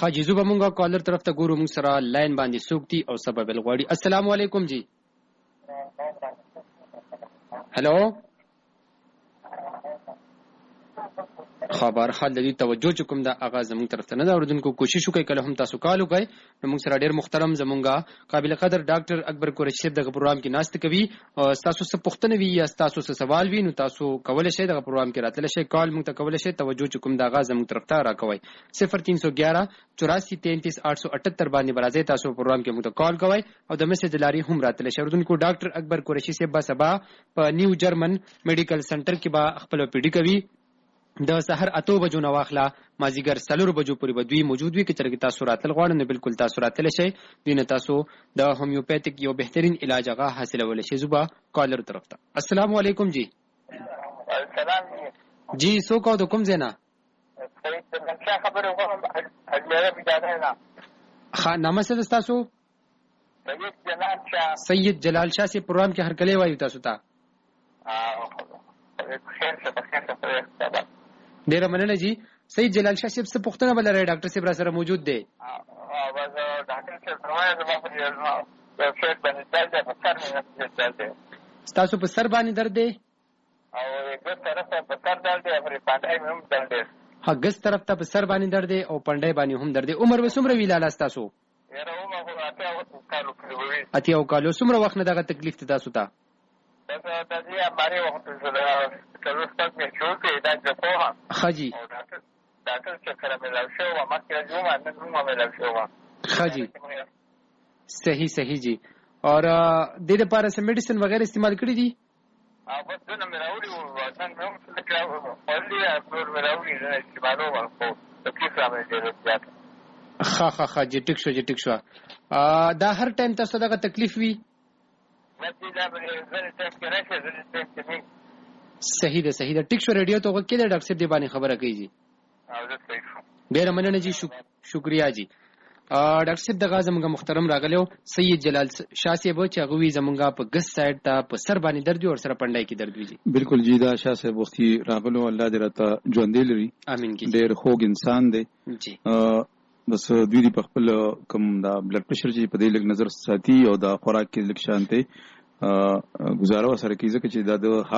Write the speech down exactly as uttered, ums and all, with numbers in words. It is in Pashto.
حاجی زو به مونږه کالر طرف ته ګورو، مونږ سره لاین باندې سوکتي او سبب الغواړي. السلام علیکم جی. هلو خبر حال دې توجه چکم دا اغاز زموږ طرف ته نه دا اوردونکو کوشش وکړي کله هم تاسو کال وکړي. موږ سره ډېر محترم زمونږه قابل قدر ډاکټر اکبر قریشي صاحب دغه پروګرام کې ناشته کوي او تاسو څه پوښتنه وي یا تاسو څه سوال وي نو تاسو کولای شئ دغه پروګرام کې راتللی شئ، کال موږ ته کولای شئ. توجه چکم دا اغاز زموږ طرف ته راکوي صفر تین سو ګیارہ چوراسی تینتیس آٹھ سو اٹھتر باندې برازي تاسو پروګرام کې موږ ته کال کوي او د میسج لاري هم راتللی شئ. اوردونکو ډاکټر اکبر قریشي صاحب با سبا په نیو جرمن میډیکل سنټر کې با خپل پیډي کوي د سحر اتو بجو نه واخله مازیګر سلور بجو پورې بدوی موجود وي. کچره کې تاسو راتل غواړئ نو بالکل تاسو راتل شئ. دینه تاسو د هومیوپیتیک یو بهترین علاج هغه حاصلول شئ. زوبا کالر طرف ته السلام علیکم جی. السلام جی سو کو د کوم زینا څه خبره وکم اجازه بجانه نه ها نامه څه تاسو سید جلال شاه سید جلال شاه سي پروګرام کې هر کله وایو تاسو ته خیر څه بخیر څه ډیره مننه جی. سید جلال شاه صاحب څه پوښتنه بل لري ډاکټر صاحب را سره موجود دی؟ اه بس ډاکټر صاحب فرمایي زما په یو څه باندې درد په سر باندې درد دی. تاسو په سر باندې درد دی او یو طرف په سر درد دی او په پاندای هم درد دی. ها ګس طرف ته په سر باندې درد دی او پاندای باندې هم درد دی. عمر به څومره وی لاله تاسو؟ یاره عمر خو اته کالو کړی. اته او کالو څومره وخت نه دغه تکلیف ته تاسو ته؟ بس د دې امره وخت زړه کلو ستاسو مې شو کې دا د پوها خجی ډاکټر چې کړه مې لاو شو ما کې جو ما نن نو مې لاو شو خجی صحیح صحیح جی. اور د دې لپاره سم میډیسن وغیرہ استعمال کړی دي؟ اه بس نن مې راوړي او څنګه هم څه کړو اولي پر مې راوړي نه استعمالو ورکو تکلیف راځي ډېر خا خا خا جی ټیک شو جی ټیک شو. دا هر ټایم تاسو دغه تکلیف وي؟ صحیح ده صحیح ده ټیک شو. ریډیو ته وکړه د ډاکټر صاحب دی باندې خبره کوي جی. ډیره مننه جی شکریا جی. ډاکټر صاحب دغه زموږ محترم راغلو سید جلال شاه صاحب چې هغه وی زموږ په ګس سایډ ته په سر باندې درد او سره پندای کې درد وی جی. بالکل جی دا شاه صاحب وختي راغلو الله دې راته ژوند لري امين کی. ډیر خوږ انسان دی جی. بس دوی دی په خپل کوم دا بلډ پريشر چې په دې لګ نظر ساتي او دا خوراک کې لګ شانته گزاره سره کیږي چې دا د